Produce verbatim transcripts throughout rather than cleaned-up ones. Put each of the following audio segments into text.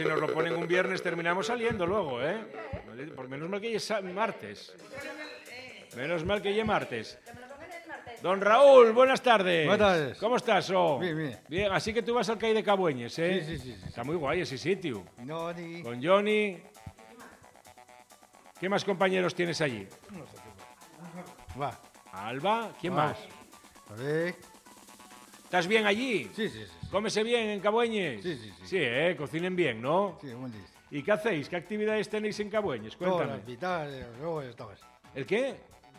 si nos lo ponen un viernes terminamos saliendo luego, ¿eh? Por menos mal que llegue martes. Menos mal que llegue martes. Don Raúl, buenas tardes. Buenas tardes. ¿Cómo estás, oh? Bien, bien. Bien, así que tú vas al Cai de Cabueñes, ¿eh? Sí, sí, sí, sí. Está muy guay ese sitio. No, ni... Con Johnny. ¿Qué más compañeros tienes allí? No sé qué va. Va. Alba, ¿quién Va. más? A ver... ¿Estás bien allí? Sí, sí, sí. sí. ¿Cómese bien en Cabueñes? Sí, sí, sí. Sí, ¿eh? Cocinen bien, ¿no? Sí, un día. ¿Y qué hacéis? ¿Qué actividades tenéis en Cabueñes? Cuéntame. Todas, vital, luego estabas. ¿El qué?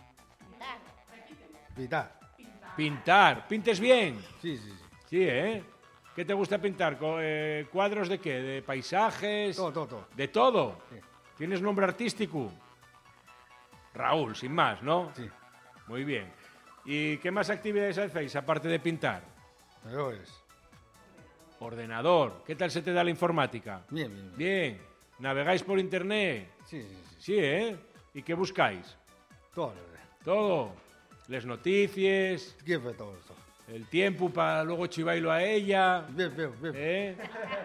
Vital. Pintar. ¿Pintes bien? Sí, sí, sí. Sí, ¿eh? ¿Qué te gusta pintar? Co- eh, ¿Cuadros de qué? ¿De paisajes? Todo, todo, todo. ¿De todo? Sí. ¿Tienes nombre artístico? Raúl, sin más, ¿no? Sí. Muy bien. ¿Y qué más actividades hacéis aparte de pintar? Pero es... Ordenador. ¿Qué tal se te da la informática? Bien, bien, bien. Bien. ¿Navegáis por internet? Sí, sí, sí. Sí, ¿eh? ¿Y qué buscáis? Todo. Todo. Les noticias, ¿Qué fue todo esto? el tiempo para luego chivailo a ella. Bien, bien, bien. ¿Eh?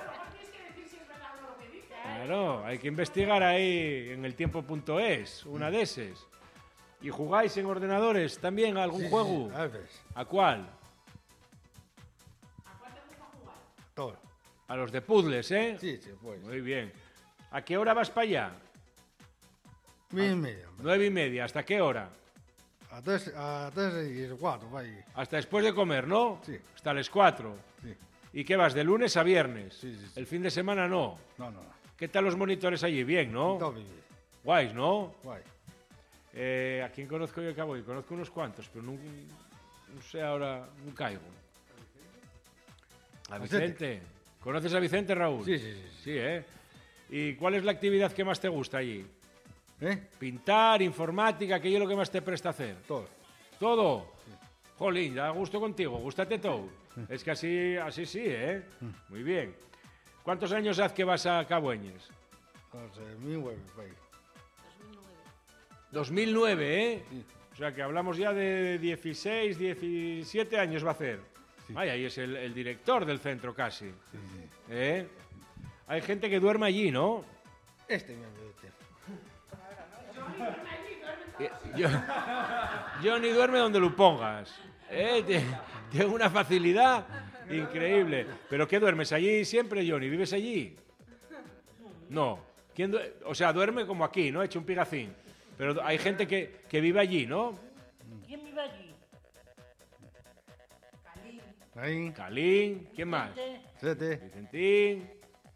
Claro, hay que investigar ahí en el tiempo punto es, una de esas. ¿Y jugáis en ordenadores también a algún Sí, sí, juego? sí, a veces. ¿A cuál? Todo. A los de puzzles, ¿eh? Sí, sí, pues. Muy bien. ¿A qué hora vas para allá? Bien, medio. Nueve y media. ¿Hasta qué hora? A tres, a tres y cuatro, va ahí. Hasta después de comer, ¿no? Sí. Hasta las cuatro. Sí. ¿Y qué vas? ¿De lunes a viernes? Sí, sí, sí. El fin de semana no. No, no, no. ¿Qué tal los monitores allí? Bien, ¿no? Todo bien. Guays, ¿no? Guay. Eh, ¿A quién conozco yo que voy? Conozco unos cuantos, pero no, no sé ahora, no caigo. A Vicente. Vicente. ¿Conoces a Vicente, Raúl? Sí, sí, sí. sí. Sí, ¿eh? ¿Y cuál es la actividad que más te gusta allí? ¿Eh? Pintar, informática, aquello es lo que más te presta hacer. Todo. ¿Todo? Jolín, da gusto contigo, gústate todo. Es que así, así sí, ¿eh? Muy bien. ¿Cuántos años hace que vas a Cabueñes? Entonces, mi huevo, va ahí. dos mil nueve, ¿eh? Sí. O sea que hablamos ya de dieciséis, diecisiete años va a hacer. Sí. Vaya, y es el, el director del centro casi. Sí, sí. ¿Eh? Hay gente que duerme allí, ¿no? Este me este. Eh, Yo, Johnny duerme donde lo pongas. ¿Eh? Tie- Tiene una facilidad increíble. ¿Pero qué duermes allí siempre, Johnny? ¿Vives allí? No. ¿Quién due- o sea, duerme como aquí, ¿no? Hecho un pigacín. Pero hay gente que, que vive allí, ¿no? ¿Quién vive allí? Ahí. Calín, ¿quién más? Gente, Siete. Vicentín.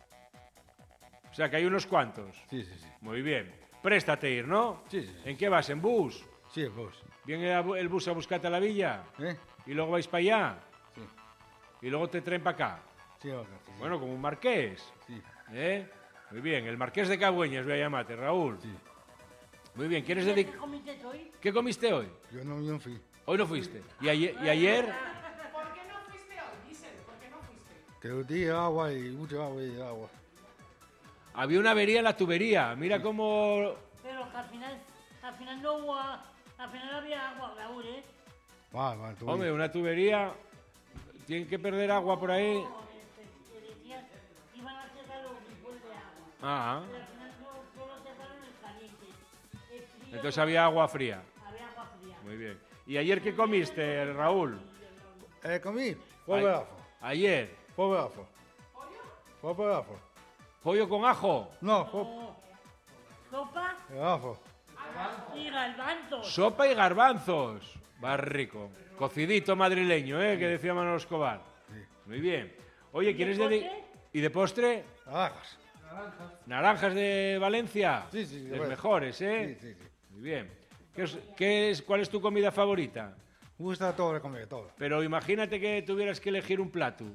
O sea, que hay unos cuantos. Sí, sí, sí. Muy bien. Préstate ir, ¿no? Sí, sí, sí. ¿En qué vas? ¿En bus? Sí, vos. ¿Viene el el bus a buscarte a la villa? ¿Eh? ¿Y luego vais para allá? Sí. ¿Y luego te traen para acá? Sí, acá. Sí. Bueno, como un marqués. Sí. ¿Eh? Muy bien. El marqués de Cabueñas, voy a llamarte, Raúl. Sí. Muy bien. ¿Quieres ¿qué dedicar? comiste hoy? ¿Qué comiste hoy? Yo no, yo no fui. Hoy no fuiste. ¿Y ayer? ¿Y ayer? ¿Por qué no fuiste hoy, Giselle? ¿Por qué no fuiste? Que un día agua y mucho agua y agua. Había una avería en la tubería. Mira cómo... Pero que al final, al final no hubo, a- al final había agua, Raúl, ¿eh? Va, va, tú. Hombre, una tubería... Tienen que perder agua por ahí. No, este, te decían, iban a cerrar los grifos de agua. Ah. Pero al final solo, solo cerraron el caliente. El frío, Entonces había agua fría. había agua fría. Muy bien. ¿Y ayer qué comiste, Raúl? Eh, comí. Fue Ay- pedazo. Ayer. Fue pedazo. Fue pedazo. ¿Pollo con ajo? No, fue No. Sopa pedazo. y garbanzos. Sopa y garbanzos. Va rico. Cocidito madrileño, ¿eh? Que decía Manolo Escobar. Sí. Muy bien. Oye, ¿quieres de dedicar... postre? ¿Y de postre? Naranjas. Naranjas de Valencia. Sí, sí, Los bueno. mejores, ¿eh? Sí, sí, sí. Muy bien. ¿Qué es, qué es- ¿Cuál es tu comida favorita? Me gusta todo de comer, todo. Pero imagínate que tuvieras que elegir un plato.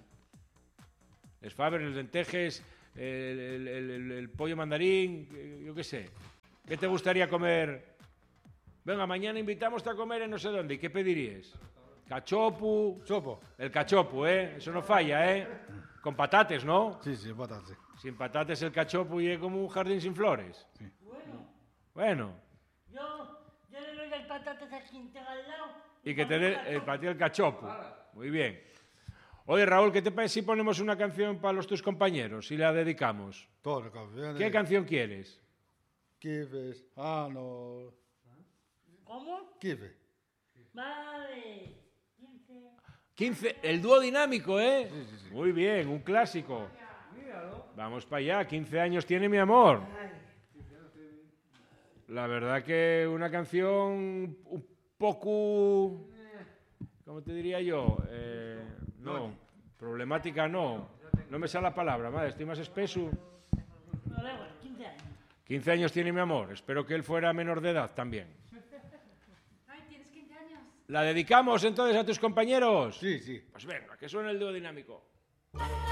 Les Faber, los lentejes, el, el- el- el- el pollo mandarín, eh, yo qué sé. ¿Qué te gustaría comer? Venga, mañana invitamos a comer en no sé dónde. ¿Y qué pedirías? Cachopu. Sopo. El cachopu, ¿eh? Eso no falla, ¿eh? Con patates, ¿no? Sí, sí, patatas. Sin patates el cachopu y es como un jardín sin flores. Bueno, Bueno. yo, yo le doy el patatas a quien tenga al lado. Y que te dé el, para ti el cachopu. Muy bien. Oye, Raúl, ¿qué te parece si ponemos una canción para los tus compañeros y la dedicamos? Todas las canciones. ¿Qué canción quieres? Kifes. Ah, no. ¿Cómo? Kife. Vale. quince. quince, el dúo dinámico, ¿eh? Muy bien, un clásico. Vamos para allá, quince años tiene mi amor. La verdad que una canción un poco, ¿cómo te diría yo? Eh, no, problemática no. No me sale la palabra, madre, estoy más espeso. No, da igual, quince años. quince años tiene mi amor, espero que él fuera menor de edad también. Ay, tienes quince años. ¿La dedicamos entonces a tus compañeros? Sí, sí. Pues venga, que suene el dúo dinámico.